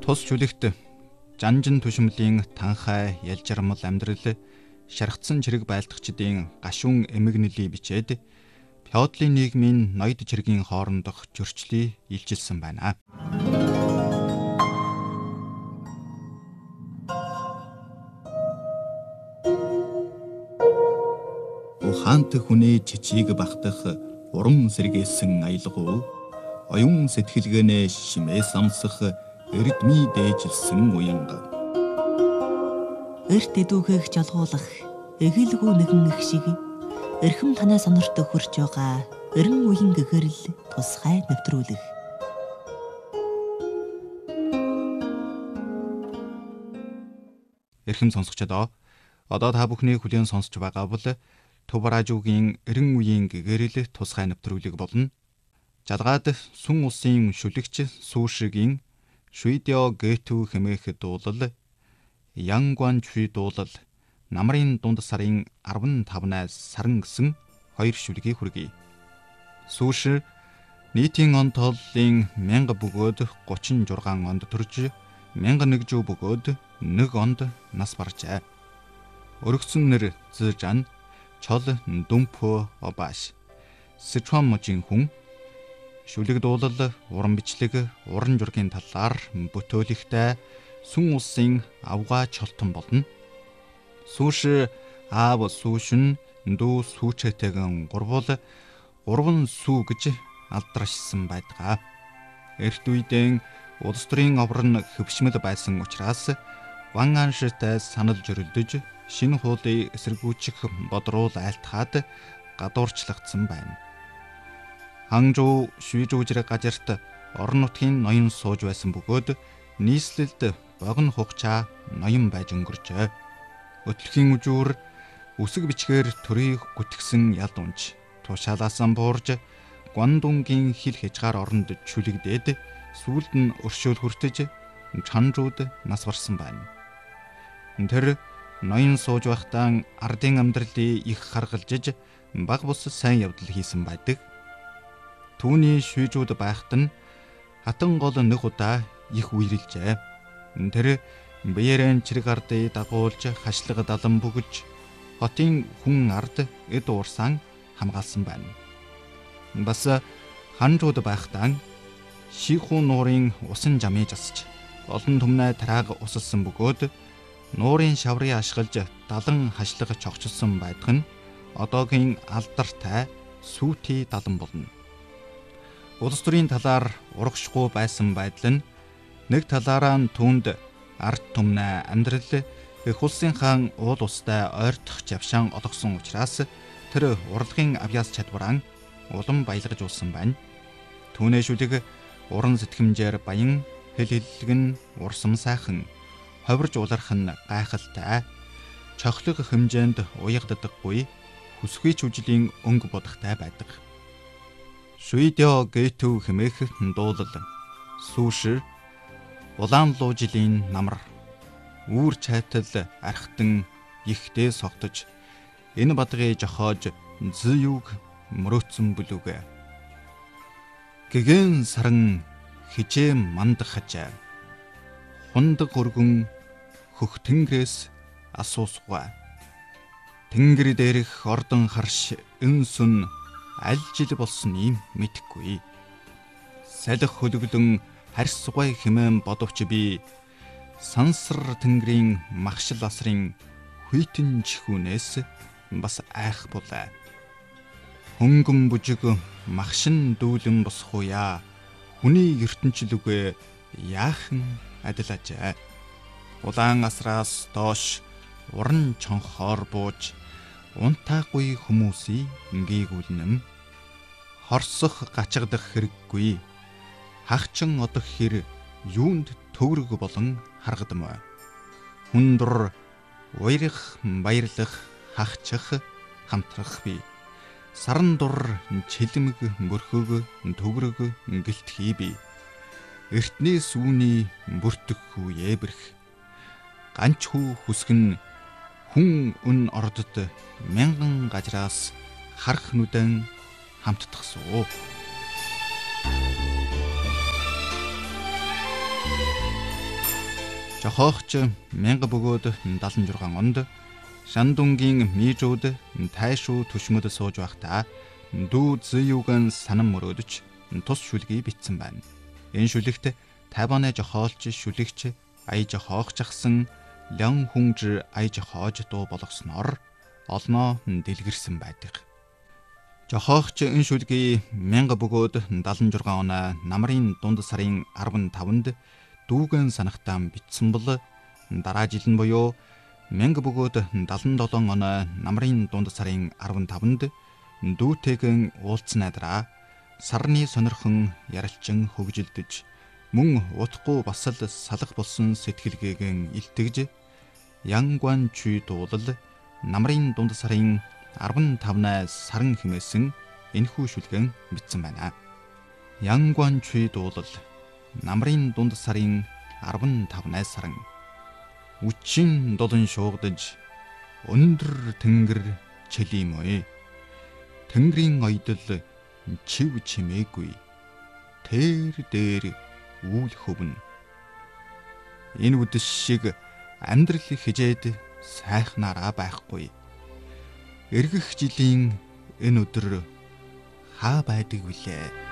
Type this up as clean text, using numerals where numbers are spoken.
Тус шүлэгт жанжин түшмлийн танхай ялжармал амьдрал шархтсан чирэг байлдагчдын гашуун эмгэнэлийг бичээд феодлын нийгмийн ноёд чиргийн хоорондох зөрчлийг илчилсэн байна. Ухаант хүний чичиг багтах уран сэргээсэн аялгау оюун сэтгэлгээнээ шимээ самсах эрдмий дээжилсэн уянга. Эрт эдүүхийг жолгуулах эгэлгүй нэгэн их шиг эрхэм танаа сонорт хөрж байгаа эрен үеийн гэгэрэл тусгай нэвтрүүлэх. Эрхэм сонсогчдоо одоо та бүхний хүлээн сонсч байгаа бол Төв радиогийн эрен үеийн гэгэрэл тусгай нэвтрүүлэг болно. Жалгаад сүн улсын шүлэгч Сүүшигийн Шүйдё Гэтүү хэмээх дуулал Янгван Чүй дуулал намрын дунд сарын 15-наас саран гэсэн хоёр шүлгийг хүргэе. Сүүши нийтийн он тооллын 1000 бөгөөд 36 онд төрж 1001 жив бөгөөд 1 онд нас баржээ. Өргөсөн нэр Зжан Чол Дүмпө Обаш Сычуан мужийн хүн шүлэг дуулал уран бичлэг уран зургийн талаар бүтөөлихтэй сүн улсын авгаа чолтон болно. Сүүши аав Сүүшин дүү Сүүчэтэйгэн гурвал гурван сүү гэж алдаршсан байдаг. Эрт үедээ улс төрийн оврон хөвшмөл байсан учраас Ван Аншитай санал зөрөлдөж шинэ хуулийг эсэргүүцэх бодруул айлтгаад гадуурчлагдсан байна. Ханчжуу Шүйжүүжрэг газарт орон нутгийн ноён сууж байсан бөгөөд нийслэлд богино хугацаа ноён байж өнгөрчээ. Өтлөхийн үжүүр үсэг бичгээр төрийг гүтгсэн ял унж тушаалаасан буурж Гуандунгийн хил хязгаар оронд чүлэгдээд сүүлд нь өршөөл хүртэж Чанжууд нас барсан байна. Тэр ноён сууж байхдаа ардын амьдралыг их харгалзаж баг бус сайн явдал хийсэн байдаг. Түүний Шүйжүүд байхад нь хатан гол нэг удаа их үерэлжээ. Тэр биеэрэн чирэг ардыг дагуулж хашлага далан бөгж хотын хүн ард эд уурсан хамгаалсан байна. Бас ханчууд байхдаа Шихүү нуурын усан жамыг засч олон түмнээ тарааг усалсан бөгөөд нуурын шаврыг ашиглаж далан хашлага чогчилсон байдаг нь одоогийн алдартай Сүүти далан болно. Улс төрийн талаар урагшгүй байсан байдал нь нэг талаараа түүнд ард түмнээ амьдрал их улсын хаан уул устай ойртох жавшаан олгосон учраас тэр урлагийн авьяас чадвараа улам баялгаж улсан байна. Түүний шүлэг уран сэтгэмжээр баян, хэл хэллэг нь урсам сайхан, ховирж уларх нь гайхалтай, чохлог хэмжээнд уягддаггүй хүсгүй чүжлийн өнгө бодохтай байдаг. Шүйдё Гэтүү хэмээх дуулал Сүүши улаан луужилийн намар үүр чайтал архтан ихтэй согтож энэ бадгыг жохоож зүйг мөрөөцсөн бүлүгэ. Гэгэн саран хижээ мандахажаа. Хундаг өргөн хөх тэнгэрээс асуусгүй. Тэнгэр дээрх ордон харш энсүн аль жил болсныг мэдэхгүй. Салих хөлөглөн харьсгүй хэмээн бодовч би сансар тэнгэрийн махшил асрын хүйтэн чихүүнээс бас айх булаа. Хөнгөн бүжиг махшин дүүлэн босхуя хүний ертөнчлүгэ яахан адилажээ. Улаан асраас доош уран чонхоор бууж унтаагүй хүмүүсийг ингээгүүлнэм. Хорсох гачгадах хэрэггүй. Хагчин одох хэр юунд төврөг болон харгадмаа. Хүндур уйрах баярлах хагчих хамтрах би. Саран дур чилмэг мөрхөг төврөг гэлтхий би. Эртний сүүний бүртгэхгүй ебэрх. Ганч хүү хүсгэн хүн өн ордод мянган газраас харах нүдэн хамттахсуу. Жохоогч 1000 бөгөөд 76 онд Шандунгийн Мижүүд тайшуу түшмөд сууж байхдаа дүү Зюгэн санам мөрөөдөж тус шүлгийг бичсэн байна. Энэ шүлэгт Тайваны жохоолч шүлэгч Ая Жохоогч асан Лян Хүнж Ая Жохоож дуу болгосноор олноо дэлгэрсэн байдаг. Жохоогч энэ шүлгийг 1000 бөгөөд 76 он намрын дунд сарын 15-нд дүүгэн санагтаа бичсэн бол дараа жил нь буюу 1000 бөгөөд 77 он намрын дунд сарын 15-нд дүүтэйгэн уулзсан найдраа сарны сонирхон яралчин хөгжилдөж мөн утгагүй бас л салах болсон сэтгэлгээгэн илтгэж Янгван Чүй дуулал намрын дунд сарын 15-наас саран химээсэн энэхүү шүлгэн бичсэн байна. Янгван Чүй дуулал намрын дунд сарын 15-наас саран үчин дулан шуугдаж өндөр тэнгэр чөлиймөө. Тэнгэрийн ойдол чив чимээгүй. Тэр дээр үл хөвнө. Энэ үдэш шиг амьдрал хижээд сайхнараа байхгүй. Эргэх жилийн энэ өдөр хаа байдаг вүлээ?